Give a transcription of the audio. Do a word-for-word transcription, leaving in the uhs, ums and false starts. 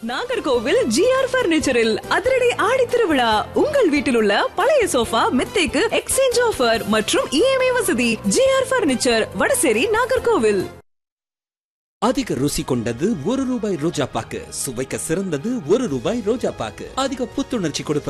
Nagercoil GR பர்னிச்சரில் அதிரடி ஆடி திருவிழா. உங்கள் வீட்டில் உள்ள பழைய சோஃபா மெத்தைக்கு எக்ஸ்சேஞ்ச் ஆஃபர் மற்றும் இஎம்ஐ வசதி. GR furniture, Vadasery, Nagercoil. அதிக ருசி கொண்டது ஒரு ரூபாய் ரோஜா பாக்கு, சுவைக்க சிறந்தது ஒரு ரூபாய் ரோஜா பாக்கு, அதிக புத்துணர்ச்சி கொடுப்பது